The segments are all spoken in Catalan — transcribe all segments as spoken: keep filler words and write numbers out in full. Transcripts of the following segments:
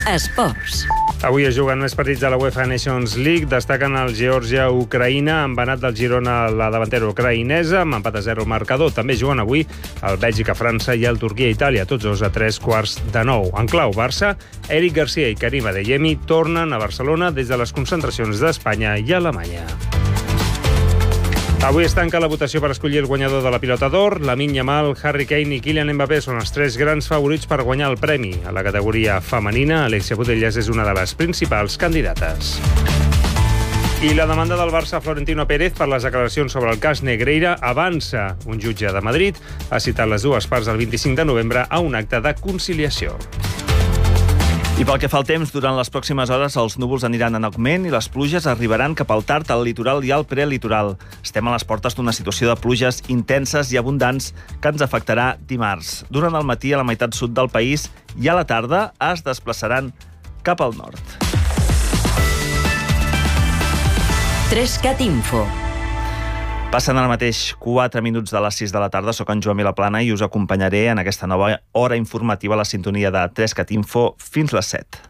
Esports. Avui es juguen més partits de la UEFA Nations League. Destaquen el Geòrgia-Ucraïna, embenat del Girona la davantera ucraïnesa, amb empat a zero marcador. També juguen avui el Bèlgica-França i el Turquia-Itàlia, tots dos a tres quarts de nou. En clau Barça, Eric Garcia i Karim Adeyemi tornen a Barcelona des de les concentracions d'Espanya i Alemanya. Avui es tanca la votació per escollir el guanyador de la Pilota d'Or. Lamine Yamal, Harry Kane i Kylian Mbappé són els tres grans favorits per guanyar el premi. A la categoria femenina, Alexia Putellas és una de les principals candidates. I la demanda del Barça a Florentino Pérez per les declaracions sobre el cas Negreira avança. Un jutge de Madrid ha citat les dues parts el vint-i-cinc de novembre a un acte de conciliació. I pel que fa al temps, durant les pròximes hores els núvols aniran en augment i les pluges arribaran cap al tard, al litoral i al prelitoral. Estem a les portes d'una situació de pluges intenses i abundants que ens afectarà dimarts. Durant el matí a la meitat sud del país i a la tarda es desplaçaran cap al nord. tres cat Info. Passen ara mateix quatre minuts de les sis de la tarda. Soc en Joan Vilaplana i us acompanyaré en aquesta nova hora informativa a la sintonia de tres cat Info fins les set.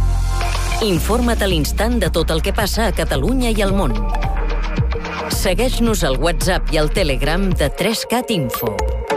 Informa't a l'instant de tot el que passa a Catalunya i al món. Segueix-nos al WhatsApp i al Telegram de tres cat Info.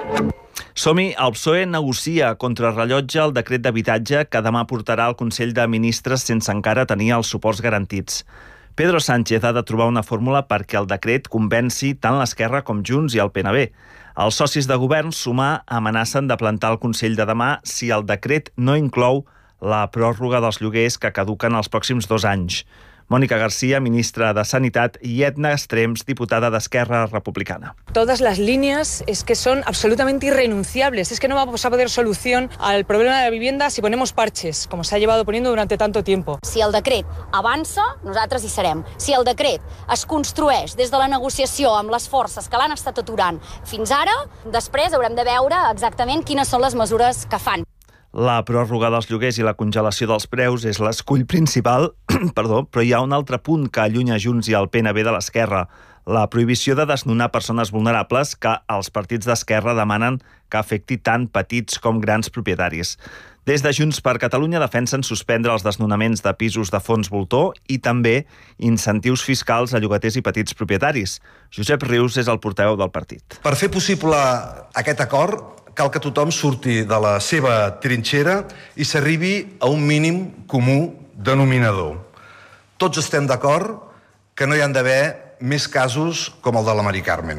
Som-hi, el P S O E negocia contrarrellotge el decret d'habitatge que demà portarà al Consell de Ministres sense encara tenir els suports garantits. Pedro Sánchez ha de trobar una fórmula perquè el decret convenci tant l'Esquerra com Junts i el P N B. Els socis de govern sumar amenacen de plantar el Consell de demà si el decret no inclou la pròrroga dels lloguers que caduquen els pròxims dos anys. Mónica García, ministra de Sanitat, y Edna Estrems, diputada de Esquerra Republicana. Todas las líneas es que son absolutamente irrenunciables. Es que no vamos a poder solución al problema de la vivienda si ponemos parches, como se ha llevado poniendo durante tanto tiempo. Si el decret avança, nosaltres hi serem. Si el decret es construeix des de la negociació amb les forces que l'han estat aturant fins ara, després haurem de veure exactament quines són les mesures que fan. La pròrroga dels lloguers i la congelació dels preus és l'escull principal, perdó, però hi ha un altre punt que allunya Junts i el P N B de l'Esquerra, la prohibició de desnonar persones vulnerables que els partits d'Esquerra demanen que afecti tant petits com grans propietaris. Des de Junts per Catalunya defensen suspendre els desnonaments de pisos de fons voltor i també incentius fiscals a llogaters i petits propietaris. Josep Rius és el portaveu del partit. Per fer possible aquest acord, cal que tothom surti de la seva trinxera i s'arribi a un mínim comú denominador. Tots estem d'acord que no hi han d'haver més casos com el de la Mari Carmen.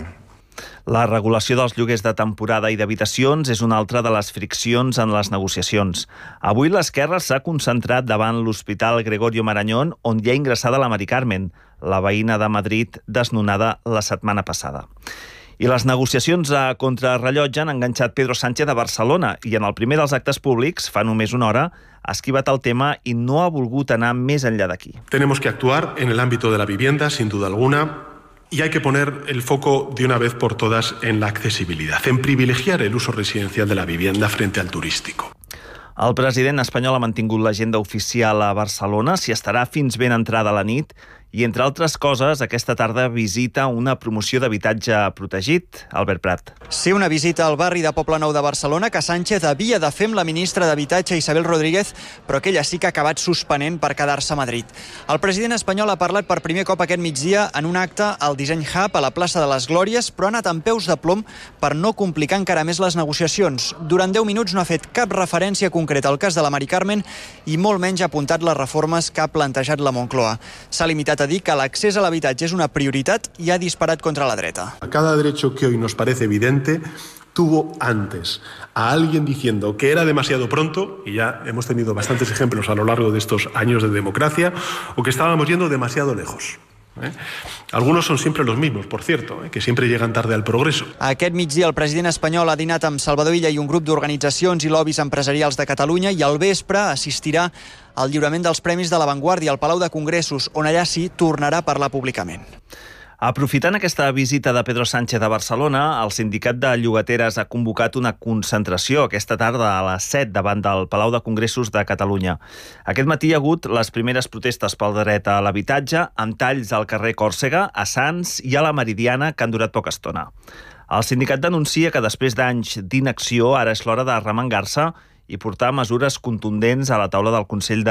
La regulació dels lloguers de temporada i d'habitacions és una altra de les friccions en les negociacions. Avui l'Esquerra s'ha concentrat davant l'Hospital Gregorio Marañón, on hi ha ingressada la Mari Carmen, la veïna de Madrid desnonada la setmana passada. I les negociacions a contrarrellotge han enganxat Pedro Sánchez a Barcelona i en el primer dels actes públics, fa només una hora, ha esquivat el tema i no ha volgut anar més enllà d'aquí. Tenemos que actuar en el ámbito de la vivienda, sin duda alguna, y hay que poner el foco de una vez por todas en la accesibilidad, en privilegiar el uso residencial de la vivienda frente al turístico. El president espanyol ha mantingut l'agenda oficial a Barcelona, s'hi estarà fins ben entrada la nit i, entre altres coses, aquesta tarda visita una promoció d'habitatge protegit. Albert Prat. Sí, una visita al barri de Poblenou de Barcelona que Sánchez havia de fer amb la ministra d'Habitatge Isabel Rodríguez, però que ella sí que ha acabat suspenent per quedar-se a Madrid. El president espanyol ha parlat per primer cop aquest migdia en un acte al Disseny Hub a la plaça de les Glòries, però ha anat amb peus de plom per no complicar encara més les negociacions. Durant deu minuts no ha fet cap referència concreta al cas de la Mari Carmen i molt menys ha apuntat les reformes que ha plantejat la Moncloa. S'ha limitat a dir que l'accés a l'habitatge és una prioritat i ha disparat contra la dreta. Cada derecho que hoy nos parece evidente tuvo antes a alguien diciendo que era demasiado pronto, y ya hemos tenido bastantes ejemplos a lo largo de estos años de democracia, o que estábamos yendo demasiado lejos. ¿Eh? Algunos son siempre los mismos, por cierto, ¿eh? que siempre llegan tarde al progreso. Aquest migdia el president espanyol ha dinat amb Salvador Illa i un grup d'organitzacions i lobbies empresarials de Catalunya i al vespre assistirà al lliurament dels Premis de la Vanguardia al Palau de Congressos, on allà sí tornarà a parlar públicament. Aprofitant aquesta visita de Pedro Sánchez a Barcelona, el sindicat de llogateres ha convocat una concentració aquesta tarda a les set davant del Palau de Congressos de Catalunya. Aquest matí hi ha hagut les primeres protestes pel dret a l'habitatge, amb talls al carrer Còrsega, a Sants i a la Meridiana, que han durat poca estona. El sindicat denuncia que després d'anys d'inacció ara és l'hora de remengar-se i portar mesures contundents a la taula del Consell de